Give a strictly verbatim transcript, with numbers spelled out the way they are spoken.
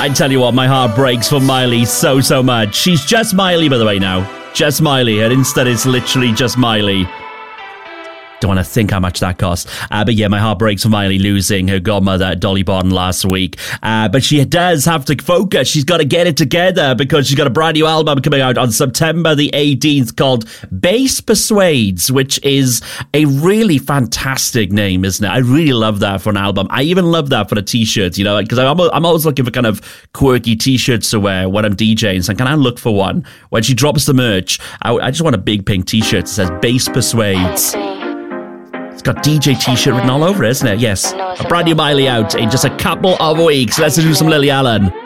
I tell you what, my heart breaks for Miley so, so much. She's just Miley, by the way, now. Just Miley. Her Insta is literally just Miley. Don't want to think how much that cost. Uh, but yeah, my heart breaks for Miley losing her godmother, Dolly Parton, last week. Uh, but she does have to focus. She's got to get it together because she's got a brand new album coming out on September the eighteenth called Bass Persuades, which is a really fantastic name, isn't it? I really love that for an album. I even love that for a t-shirt, you know, because I'm, I'm always looking for kind of quirky t-shirts to wear when I'm DJing. So can I look for one? When she drops the merch, I, I just want a big pink t-shirt that says Bass Persuades. It's got D J t-shirt written all over it, isn't it? Yes. A brand new Miley out in just a couple of weeks. Let's do some Lily Allen.